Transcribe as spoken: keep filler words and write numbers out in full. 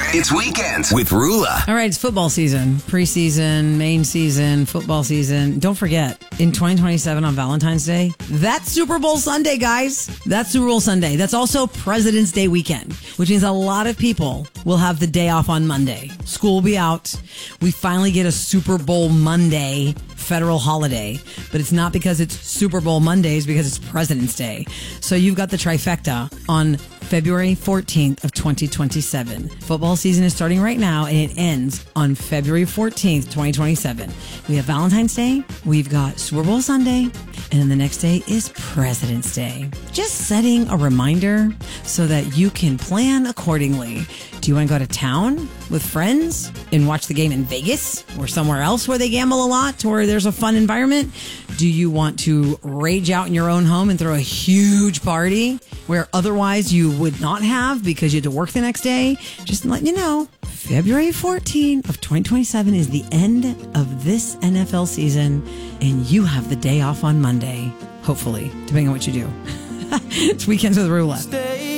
It's weekends with Rula. All right, it's football season. Preseason, main season, football season. Don't forget, in twenty twenty-seven on Valentine's Day, that's Super Bowl Sunday, guys. That's Super Bowl Sunday. That's also President's Day weekend, which means a lot of people will have the day off on Monday. School will be out. We finally get a Super Bowl Monday federal holiday, but it's not because it's Super Bowl Mondays, because it's President's Day. So you've got the trifecta on February fourteenth of twenty twenty-seven. Football season is starting right now, and it ends on February fourteenth, twenty twenty-seven. We have Valentine's Day, we've got Super Bowl Sunday, and then the next day is President's Day. Just setting a reminder so that you can plan accordingly. Do you want to go to town with friends and watch the game in Vegas or somewhere else where they gamble a lot, where there's a fun environment? Do you want to rage out in your own home and throw a huge party where otherwise you would not have because you had to work the next day? Just letting you know, February fourteenth of twenty twenty-seven is the end of this N F L season, and you have the day off on Monday, hopefully, depending on what you do. It's Weekends with Rula.